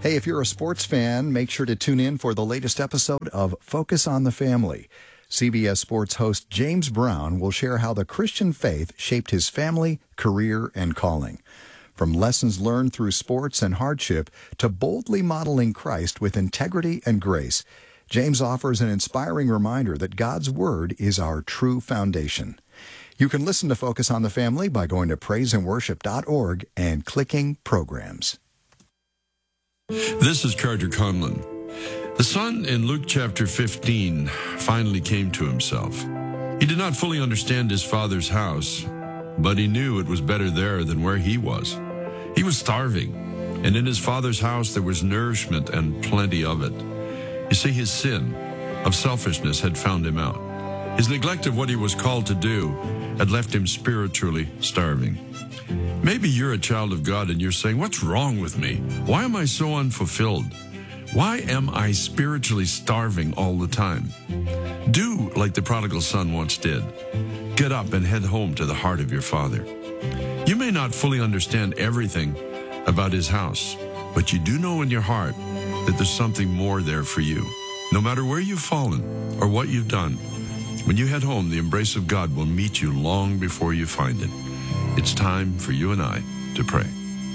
Hey, if you're a sports fan, make sure to tune in for the latest episode of Focus on the Family. CBS Sports host James Brown will share how the Christian faith shaped his family, career, and calling. From lessons learned through sports and hardship to boldly modeling Christ with integrity and grace, James offers an inspiring reminder that God's Word is our true foundation. You can listen to Focus on the Family by going to praiseandworship.org and clicking Programs. This is Carter Conlon. The son in Luke chapter 15 finally came to himself. He did not fully understand his father's house, but he knew it was better there than where he was. He was starving, and in his father's house there was nourishment and plenty of it. You see, his sin of selfishness had found him out. His neglect of what he was called to do had left him spiritually starving. Maybe you're a child of God and you're saying, what's wrong with me? Why am I so unfulfilled? Why am I spiritually starving all the time? Do like the prodigal son once did. Get up and head home to the heart of your father. You may not fully understand everything about his house, but you do know in your heart that there's something more there for you. No matter where you've fallen or what you've done, when you head home, the embrace of God will meet you long before you find it. It's time for you and I to pray.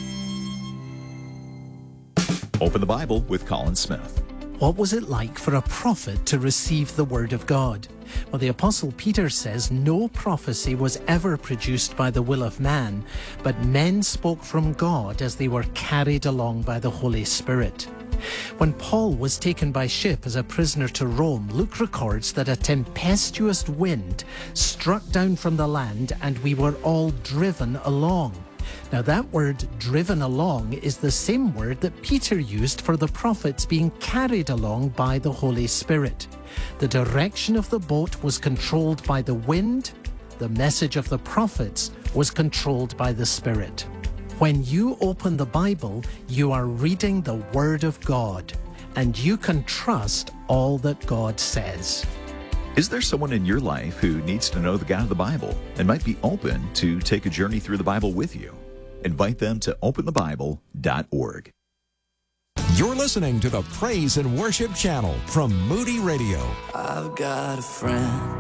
Open the Bible with Colin Smith. What was it like for a prophet to receive the Word of God? Well, the Apostle Peter says no prophecy was ever produced by the will of man, but men spoke from God as they were carried along by the Holy Spirit. When Paul was taken by ship as a prisoner to Rome, Luke records that a tempestuous wind struck down from the land and we were all driven along. Now that word driven along is the same word that Peter used for the prophets being carried along by the Holy Spirit. The direction of the boat was controlled by the wind. The message of the prophets was controlled by the Spirit. When you open the Bible, you are reading the Word of God, and you can trust all that God says. Is there someone in your life who needs to know the God of the Bible and might be open to take a journey through the Bible with you? Invite them to openthebible.org. You're listening to the Praise and Worship Channel from Moody Radio. I've got a friend